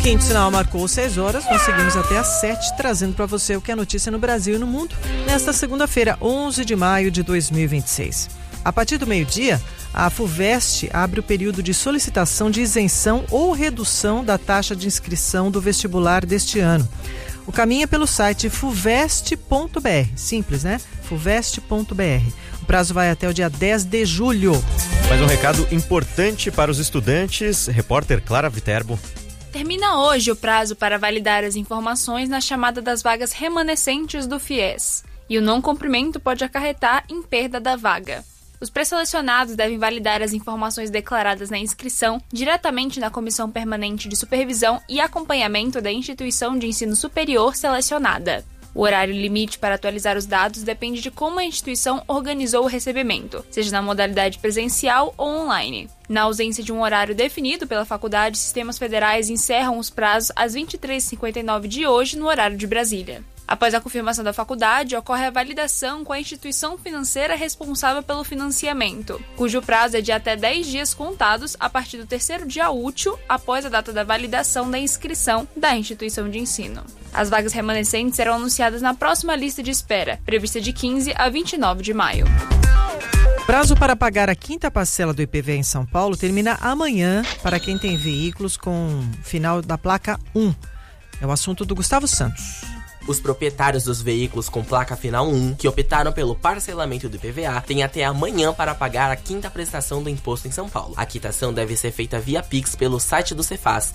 Quinto sinal marcou 6 horas, nós seguimos até às 7, trazendo para você o que é notícia no Brasil e no mundo, nesta segunda-feira, 11 de maio de 2026. A partir do meio-dia, a FUVEST abre o período de solicitação de isenção ou redução da taxa de inscrição do vestibular deste ano. O caminho é pelo site fuvest.br, simples, né? fuvest.br. O prazo vai até o dia 10 de julho. Mais um recado importante para os estudantes, repórter Clara Viterbo. Termina hoje o prazo para validar as informações na chamada das vagas remanescentes do FIES, e o não cumprimento pode acarretar em perda da vaga. Os pré-selecionados devem validar as informações declaradas na inscrição diretamente na Comissão Permanente de Supervisão e Acompanhamento da instituição de ensino superior selecionada. O horário limite para atualizar os dados depende de como a instituição organizou o recebimento, seja na modalidade presencial ou online. Na ausência de um horário definido pela faculdade, sistemas federais encerram os prazos às 23h59 de hoje no horário de Brasília. Após a confirmação da faculdade, ocorre a validação com a instituição financeira responsável pelo financiamento, cujo prazo é de até 10 dias contados a partir do terceiro dia útil após a data da validação da inscrição da instituição de ensino. As vagas remanescentes serão anunciadas na próxima lista de espera, prevista de 15 a 29 de maio. Prazo para pagar a quinta parcela do IPVA em São Paulo termina amanhã para quem tem veículos com final da placa 1. É o assunto do Gustavo Santos. Os proprietários dos veículos com placa final 1, que optaram pelo parcelamento do IPVA, têm até amanhã para pagar a quinta prestação do imposto em São Paulo. A quitação deve ser feita via Pix pelo site do Cefaz,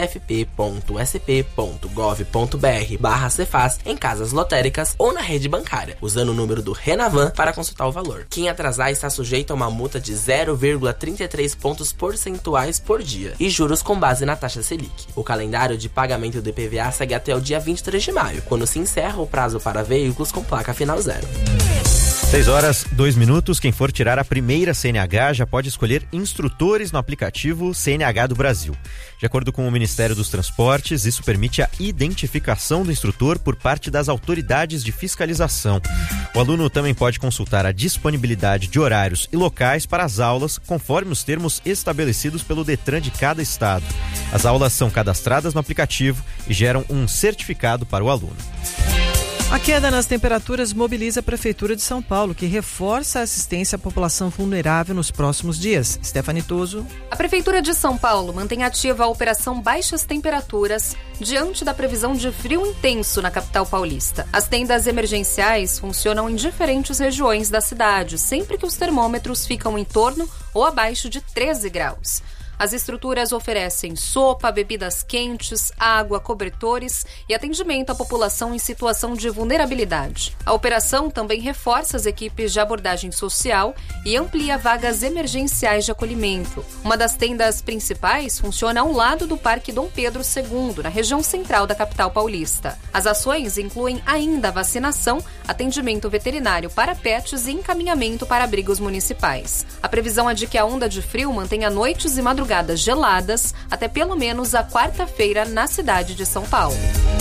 sfp.sp.gov.br/Cefaz, em casas lotéricas ou na rede bancária, usando o número do Renavan para consultar o valor. Quem atrasar está sujeito a uma multa de 0,33 pontos percentuais por dia e juros com base na taxa Selic. O calendário de pagamento do IPVA segue até o dia 23 de maio, quando se encerra o prazo para veículos com placa final 0. 6 horas, 2 minutos. Quem for tirar a primeira CNH já pode escolher instrutores no aplicativo CNH do Brasil. De acordo com o Ministério dos Transportes, isso permite a identificação do instrutor por parte das autoridades de fiscalização. O aluno também pode consultar a disponibilidade de horários e locais para as aulas, conforme os termos estabelecidos pelo Detran de cada estado. As aulas são cadastradas no aplicativo e geram um certificado para o aluno. A queda nas temperaturas mobiliza a Prefeitura de São Paulo, que reforça a assistência à população vulnerável nos próximos dias. Stephanie Toso. A Prefeitura de São Paulo mantém ativa a operação Baixas Temperaturas diante da previsão de frio intenso na capital paulista. As tendas emergenciais funcionam em diferentes regiões da cidade, sempre que os termômetros ficam em torno ou abaixo de 13 graus. As estruturas oferecem sopa, bebidas quentes, água, cobertores e atendimento à população em situação de vulnerabilidade. A operação também reforça as equipes de abordagem social e amplia vagas emergenciais de acolhimento. Uma das tendas principais funciona ao lado do Parque Dom Pedro II, na região central da capital paulista. As ações incluem ainda a vacinação, atendimento veterinário para pets e encaminhamento para abrigos municipais. A previsão é de que a onda de frio mantenha noites e madrugadas geladas até pelo menos a quarta-feira na cidade de São Paulo.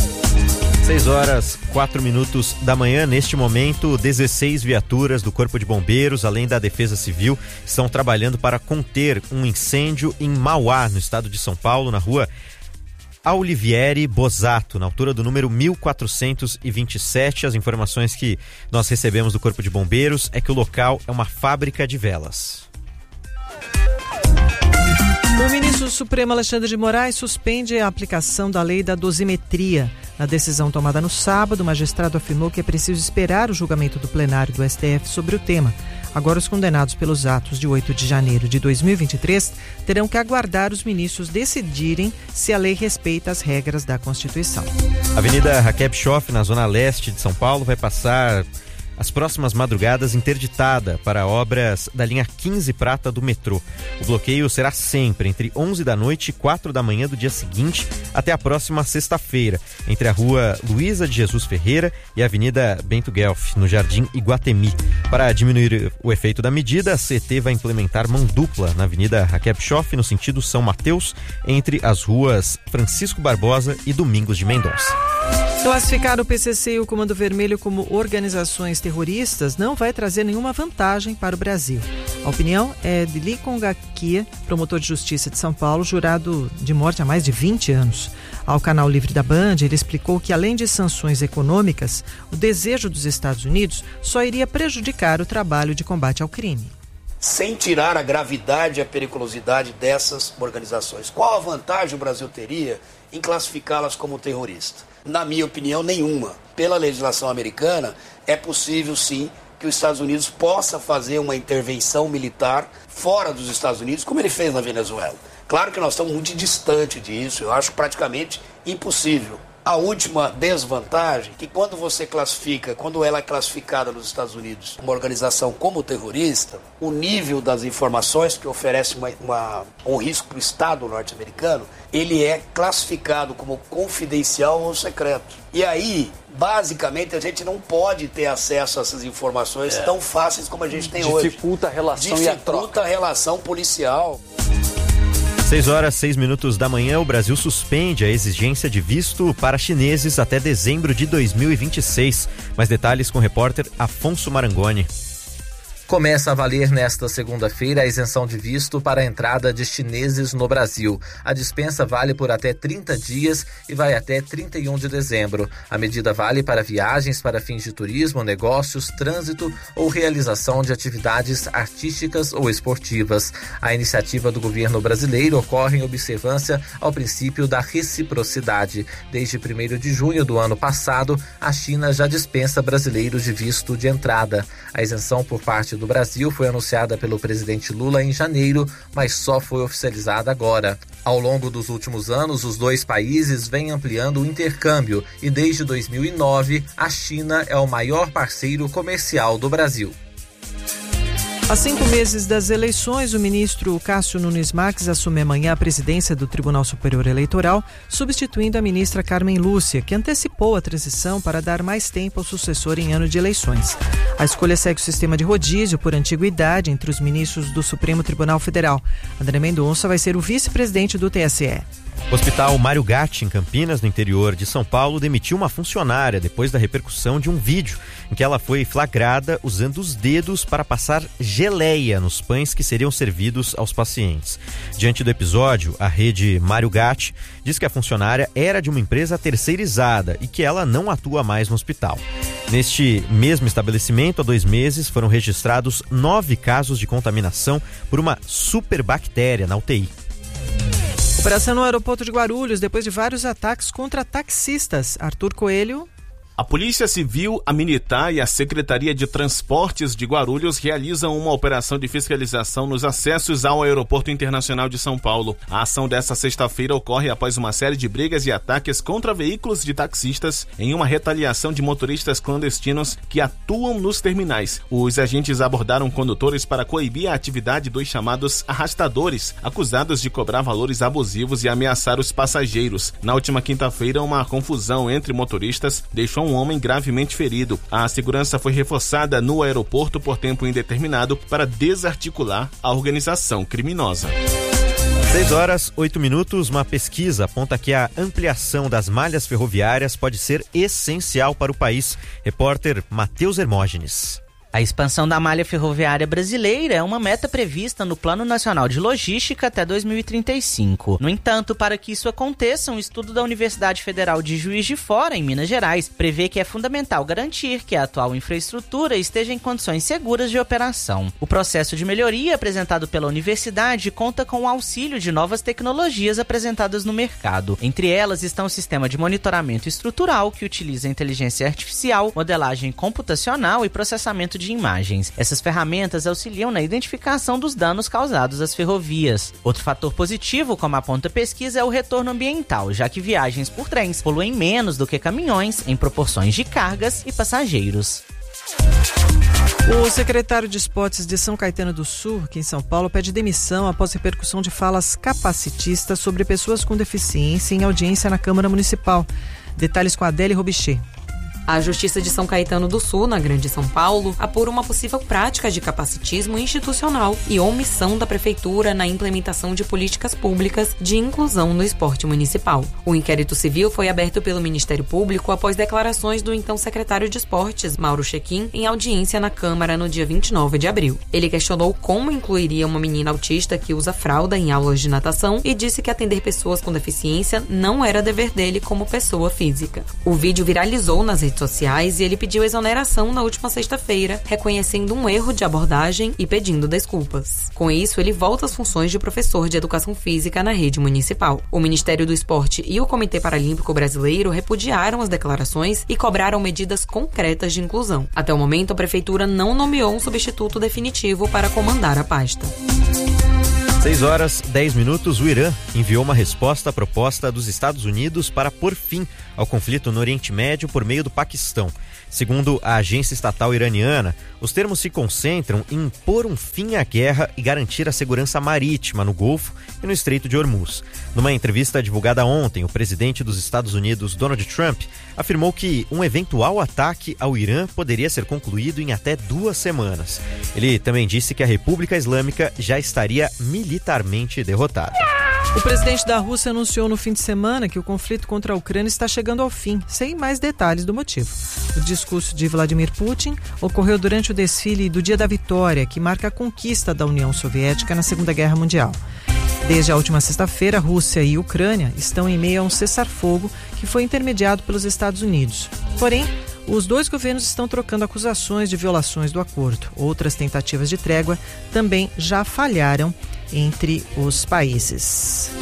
6 horas, 4 minutos da manhã. Neste momento, 16 viaturas do Corpo de Bombeiros, além da Defesa Civil, estão trabalhando para conter um incêndio em Mauá, no estado de São Paulo, na rua Olivieri Bosato, na altura do número 1427. As informações que nós recebemos do Corpo de Bombeiros é que o local é uma fábrica de velas. O ministro do Supremo Alexandre de Moraes suspende a aplicação da lei da dosimetria. Na decisão tomada no sábado, o magistrado afirmou que é preciso esperar o julgamento do plenário do STF sobre o tema. Agora, os condenados pelos atos de 8 de janeiro de 2023 terão que aguardar os ministros decidirem se a lei respeita as regras da Constituição. A Avenida Raquel Schoff, na zona leste de São Paulo, vai passar as próximas madrugadas interditada para obras da linha 15 prata do metrô. O bloqueio será sempre entre 11 da noite e 4 da manhã do dia seguinte até a próxima sexta-feira, entre a rua Luísa de Jesus Ferreira e a Avenida Bento Guelph, no Jardim Iguatemi. Para diminuir o efeito da medida, a CT vai implementar mão dupla na Avenida Raquel Schoff, no sentido São Mateus, entre as ruas Francisco Barbosa e Domingos de Mendonça. Classificar o PCC e o Comando Vermelho como organizações terroristas não vai trazer nenhuma vantagem para o Brasil. A opinião é de Licon Gakia, promotor de justiça de São Paulo, jurado de morte há mais de 20 anos. Ao canal Livre da Band, ele explicou que, além de sanções econômicas, o desejo dos Estados Unidos só iria prejudicar o trabalho de combate ao crime. Sem tirar a gravidade e a periculosidade dessas organizações. Qual a vantagem o Brasil teria em classificá-las como terrorista? Na minha opinião, nenhuma. Pela legislação americana, é possível sim que os Estados Unidos possa fazer uma intervenção militar fora dos Estados Unidos, como ele fez na Venezuela. Claro que nós estamos muito distante disso, eu acho praticamente impossível. A última desvantagem, que quando ela é classificada nos Estados Unidos, uma organização como terrorista, o nível das informações que oferece um risco para o Estado norte-americano, ele é classificado como confidencial ou secreto. E aí, basicamente, a gente não pode ter acesso a essas informações tão fáceis como a gente tem hoje. Dificulta a relação e a troca. Dificulta a relação policial. 6h06 da manhã, o Brasil suspende a exigência de visto para chineses até dezembro de 2026. Mais detalhes com o repórter Afonso Marangoni. Começa a valer nesta segunda-feira a isenção de visto para a entrada de chineses no Brasil. A dispensa vale por até 30 dias e vai até 31 de dezembro. A medida vale para viagens para fins de turismo, negócios, trânsito ou realização de atividades artísticas ou esportivas. A iniciativa do governo brasileiro ocorre em observância ao princípio da reciprocidade. Desde 1º de junho do ano passado, a China já dispensa brasileiros de visto de entrada. A isenção por parte do Brasil foi anunciada pelo presidente Lula em janeiro, mas só foi oficializada agora. Ao longo dos últimos anos, os dois países vêm ampliando o intercâmbio e desde 2009, a China é o maior parceiro comercial do Brasil. Há 5 meses das eleições, o ministro Cássio Nunes Marques assume amanhã a presidência do Tribunal Superior Eleitoral, substituindo a ministra Carmen Lúcia, que antecipou a transição para dar mais tempo ao sucessor em ano de eleições. A escolha segue o sistema de rodízio por antiguidade entre os ministros do Supremo Tribunal Federal. André Mendonça vai ser o vice-presidente do TSE. O Hospital Mário Gatti, em Campinas, no interior de São Paulo, demitiu uma funcionária depois da repercussão de um vídeo em que ela foi flagrada usando os dedos para passar geleia nos pães que seriam servidos aos pacientes. Diante do episódio, a rede Mário Gatti diz que a funcionária era de uma empresa terceirizada e que ela não atua mais no hospital. Neste mesmo estabelecimento, há 2 meses, foram registrados 9 casos de contaminação por uma superbactéria na UTI. Operação no aeroporto de Guarulhos, depois de vários ataques contra taxistas. Arthur Coelho. A Polícia Civil, a Militar e a Secretaria de Transportes de Guarulhos realizam uma operação de fiscalização nos acessos ao Aeroporto Internacional de São Paulo. A ação dessa sexta-feira ocorre após uma série de brigas e ataques contra veículos de taxistas em uma retaliação de motoristas clandestinos que atuam nos terminais. Os agentes abordaram condutores para coibir a atividade dos chamados arrastadores, acusados de cobrar valores abusivos e ameaçar os passageiros. Na última quinta-feira, uma confusão entre motoristas deixou um homem gravemente ferido. A segurança foi reforçada no aeroporto por tempo indeterminado para desarticular a organização criminosa. 6h08. Uma pesquisa aponta que a ampliação das malhas ferroviárias pode ser essencial para o país. Repórter Matheus Hermógenes. A expansão da malha ferroviária brasileira é uma meta prevista no Plano Nacional de Logística até 2035. No entanto, para que isso aconteça, um estudo da Universidade Federal de Juiz de Fora, em Minas Gerais, prevê que é fundamental garantir que a atual infraestrutura esteja em condições seguras de operação. O processo de melhoria apresentado pela universidade conta com o auxílio de novas tecnologias apresentadas no mercado. Entre elas estão o sistema de monitoramento estrutural, que utiliza inteligência artificial, modelagem computacional e processamento de imagens. Essas ferramentas auxiliam na identificação dos danos causados às ferrovias. Outro fator positivo, como aponta a pesquisa, é o retorno ambiental, já que viagens por trens poluem menos do que caminhões em proporções de cargas e passageiros. O secretário de Esportes de São Caetano do Sul, aqui em São Paulo, pede demissão após repercussão de falas capacitistas sobre pessoas com deficiência em audiência na Câmara Municipal. Detalhes com a Adélia Robichê. A Justiça de São Caetano do Sul, na Grande São Paulo, apura uma possível prática de capacitismo institucional e omissão da Prefeitura na implementação de políticas públicas de inclusão no esporte municipal. O inquérito civil foi aberto pelo Ministério Público após declarações do então secretário de Esportes, Mauro Chequim, em audiência na Câmara no dia 29 de abril. Ele questionou como incluiria uma menina autista que usa fralda em aulas de natação e disse que atender pessoas com deficiência não era dever dele como pessoa física. O vídeo viralizou nas redes sociais e ele pediu exoneração na última sexta-feira, reconhecendo um erro de abordagem e pedindo desculpas. Com isso, ele volta às funções de professor de educação física na rede municipal. O Ministério do Esporte e o Comitê Paralímpico Brasileiro repudiaram as declarações e cobraram medidas concretas de inclusão. Até o momento, a Prefeitura não nomeou um substituto definitivo para comandar a pasta. 6h10, o Irã enviou uma resposta à proposta dos Estados Unidos para pôr fim ao conflito no Oriente Médio por meio do Paquistão. Segundo a agência estatal iraniana, os termos se concentram em pôr um fim à guerra e garantir a segurança marítima no Golfo e no Estreito de Hormuz. Numa entrevista divulgada ontem, o presidente dos Estados Unidos, Donald Trump, afirmou que um eventual ataque ao Irã poderia ser concluído em até 2 semanas. Ele também disse que a República Islâmica já estaria militarmente derrotada. O presidente da Rússia anunciou no fim de semana que o conflito contra a Ucrânia está chegando ao fim, sem mais detalhes do motivo. O discurso de Vladimir Putin ocorreu durante o desfile do Dia da Vitória, que marca a conquista da União Soviética na Segunda Guerra Mundial. Desde a última sexta-feira, a Rússia e a Ucrânia estão em meio a um cessar-fogo que foi intermediado pelos Estados Unidos. Porém, os dois governos estão trocando acusações de violações do acordo. Outras tentativas de trégua também já falharam entre os países.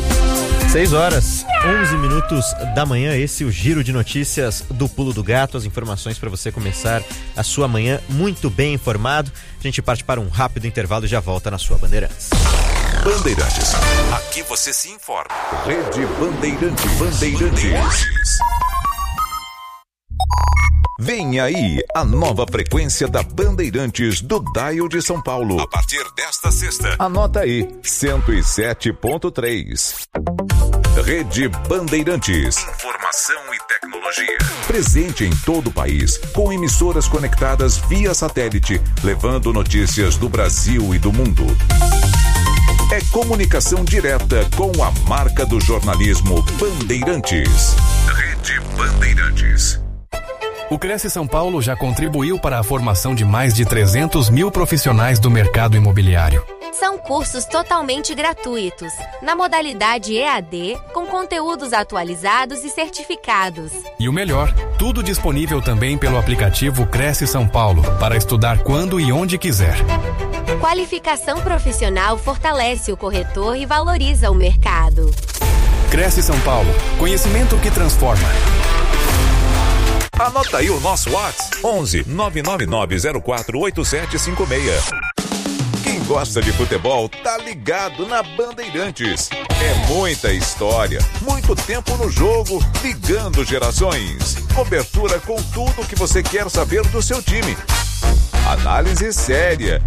6h11 da manhã, esse é o Giro de Notícias do Pulo do Gato, as informações para você começar a sua manhã muito bem informado. A gente parte para um rápido intervalo e já volta na sua Bandeirantes. Bandeirantes, aqui você se informa. Rede Bandeirantes. Vem aí a nova frequência da Bandeirantes do Dial de São Paulo. A partir desta sexta. Anota aí, 107.3. Rede Bandeirantes. Informação e tecnologia. Presente em todo o país, com emissoras conectadas via satélite, levando notícias do Brasil e do mundo. É comunicação direta com a marca do jornalismo Bandeirantes. Rede Bandeirantes. O Cresce São Paulo já contribuiu para a formação de mais de 300 mil profissionais do mercado imobiliário. São cursos totalmente gratuitos, na modalidade EAD, com conteúdos atualizados e certificados. E o melhor, tudo disponível também pelo aplicativo Cresce São Paulo, para estudar quando e onde quiser. Qualificação profissional fortalece o corretor e valoriza o mercado. Cresce São Paulo, conhecimento que transforma. Anota aí o nosso WhatsApp, 11 999048756. Quem gosta de futebol tá ligado na Bandeirantes. É muita história, muito tempo no jogo, ligando gerações. Cobertura com tudo que você quer saber do seu time. Análise séria